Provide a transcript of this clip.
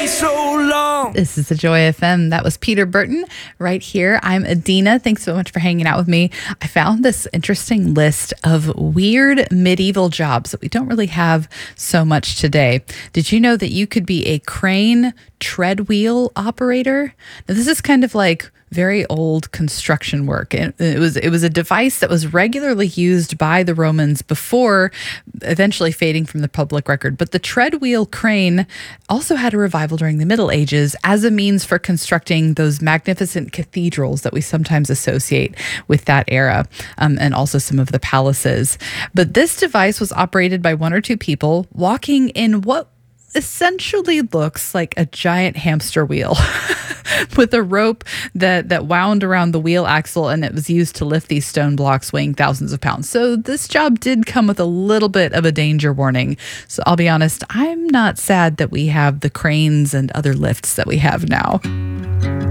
so long. This is the Joy FM. That was Peter Burton right here. I'm Adina. Thanks so much for hanging out with me. I found this interesting list of weird medieval jobs that we don't really have so much today. Did you know that you could be a crane tread wheel operator? Now, this is kind of like very old construction work. It was a device that was regularly used by the Romans before eventually fading from the public record. But the tread wheel crane also had a revival during the Middle Ages as a means for constructing those magnificent cathedrals that we sometimes associate with that era, and also some of the palaces. But this device was operated by one or two people walking in what essentially looks like a giant hamster wheel with a rope that wound around the wheel axle, and it was used to lift these stone blocks weighing thousands of pounds. So this job did come with a little bit of a danger warning. So I'll be honest, I'm not sad that we have the cranes and other lifts that we have now.